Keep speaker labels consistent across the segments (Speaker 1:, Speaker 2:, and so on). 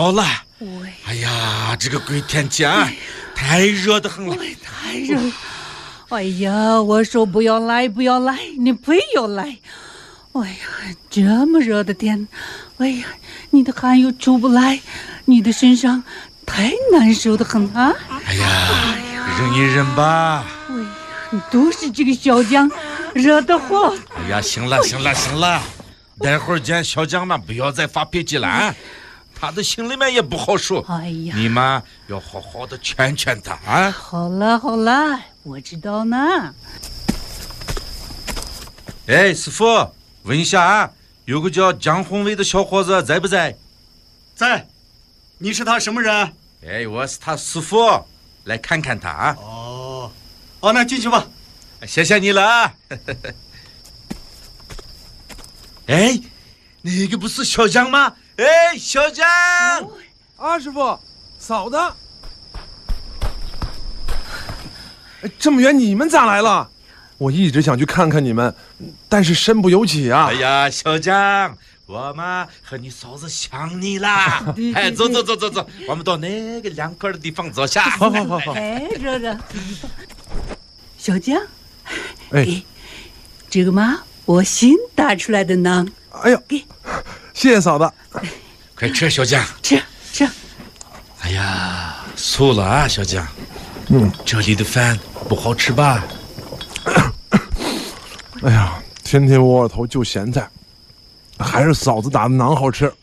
Speaker 1: 要了。哎呀，这个鬼天气啊，太热得很了。
Speaker 2: 太热了。哎呀，我说不要来，不要来，你非要来。哎呀，这么热的天，哎呀，你的汗又出不来，你的身上太难受的很啊！
Speaker 1: 哎呀，忍一忍吧。
Speaker 2: 哎呀，都是这个小江惹的祸。
Speaker 1: 哎呀，行了，待会儿见小江嘛，不要再发脾气了啊！他的心里面也不好受。
Speaker 2: 哎呀，
Speaker 1: 你嘛要好好的劝劝他啊！
Speaker 2: 好了，我知道呢。
Speaker 1: 哎，师傅，问一下啊，有个叫江宏伟的小伙子在不在？
Speaker 3: 在。你是他什么人？
Speaker 1: 哎，我是他师傅，来看看他啊。
Speaker 3: 哦，那进去吧。
Speaker 1: 谢谢你了啊。哎，那个不是小江吗？哎，小江！
Speaker 4: 二师傅，嫂子，这么远你们咋来了？我一直想去看看你们，但是身不由己啊。
Speaker 1: 哎呀，小江，我嘛和你嫂子想你啦。哎，走，我们到那个凉快的地方坐下。
Speaker 4: 好。
Speaker 2: 哎，热，小江，
Speaker 4: 哎，
Speaker 2: 这个嘛，我新打出来的馕。
Speaker 4: 哎呦，谢谢嫂子。
Speaker 1: 快吃，小江，
Speaker 2: 吃。
Speaker 1: 哎呀，素了啊，小江。这里的饭不好吃吧？
Speaker 4: 哎呀，天天窝窝头就咸菜，还是嫂子打的馕好吃。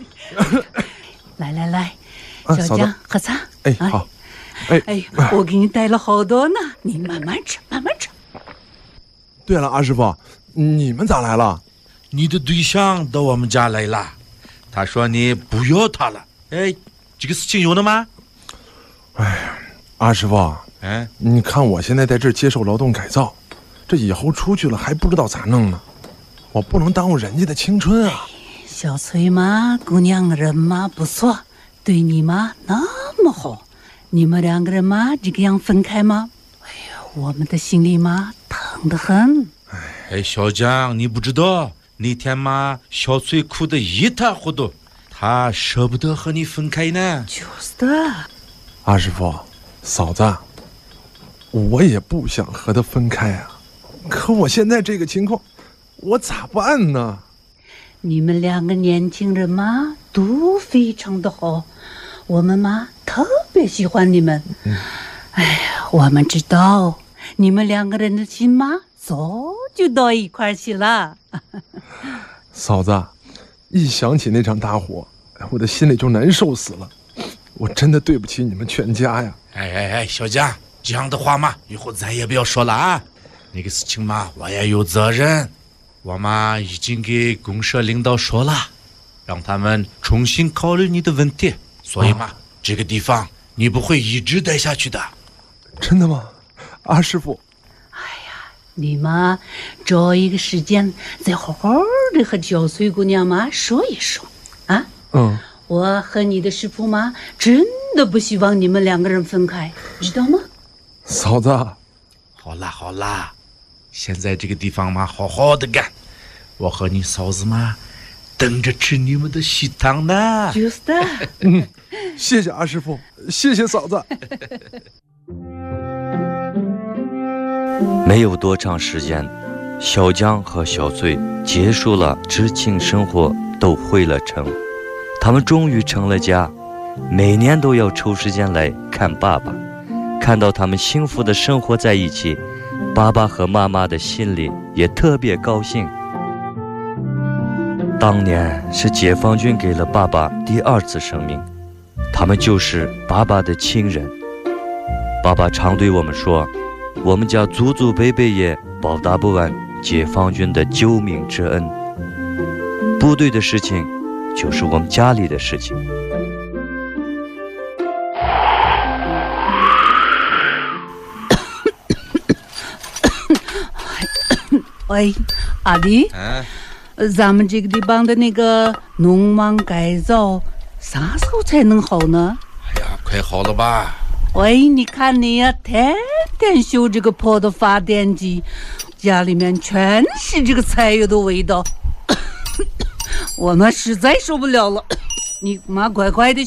Speaker 2: 来，小江喝茶。
Speaker 4: 哎，好。
Speaker 2: 哎，我给你带了好多呢，你慢慢吃。
Speaker 4: 对了，二师傅，你们咋来了？
Speaker 1: 你的对象到我们家来了，他说你不要他了。哎，这个事情有了吗？
Speaker 4: 哎呀，二师傅，你看我现在在这儿接受劳动改造，这以后出去了还不知道咋弄呢，我不能耽误人家的青春啊。
Speaker 2: 小翠嘛，姑娘人嘛不错，对你嘛那么好，你们两个人嘛这个样分开吗？哎呀，我们的心里嘛疼得很。
Speaker 1: 哎，小江，你不知道那天嘛，小翠哭得一塌糊涂，她舍不得和你分开呢。
Speaker 2: 就是的。
Speaker 4: 二师傅，嫂子，我也不想和他分开啊，可我现在这个情况，我咋办呢？
Speaker 2: 你们两个年轻人嘛都非常的好，我们嘛特别喜欢你们。哎呀，我们知道你们两个人的心嘛早就到一块去了。
Speaker 4: 嫂子，一想起那场大火，我的心里就难受死了。我真的对不起你们全家呀！
Speaker 1: 哎，小江，这样的话嘛，以后再也不要说了啊。那个事情嘛，我也有责任。我嘛已经给公社领导说了，让他们重新考虑你的问题。所以嘛，这个地方你不会一直待下去的。
Speaker 4: 真的吗，二师傅？
Speaker 2: 哎呀，你嘛找一个时间再好好的和小翠姑娘嘛说一说啊。我和你的师傅嘛真的不希望你们两个人分开，知道吗？
Speaker 4: 嫂子，
Speaker 1: 好啦，现在这个地方嘛好好的干，我和你嫂子嘛等着吃你们的喜糖呢。
Speaker 2: 就是的。
Speaker 4: 谢谢二师傅，谢谢嫂子。
Speaker 5: 没有多长时间，小江和小翠结束了知青生活，都回了城。他们终于成了家，每年都要抽时间来看爸爸。看到他们幸福的生活在一起，爸爸和妈妈的心里也特别高兴。当年是解放军给了爸爸第二次生命，他们就是爸爸的亲人。爸爸常对我们说，我们家祖祖辈辈也报答不完解放军的救命之恩。部队的事情就是我们家里的事情。
Speaker 2: 喂，阿弟，咱们这个地方的那个农忙改造啥时候才能好呢？
Speaker 1: 哎呀，快好了吧？
Speaker 2: 喂，你看你呀，天天修这个破的发电机，家里面全是这个柴油的味道，我们实在受不了了。你妈快快的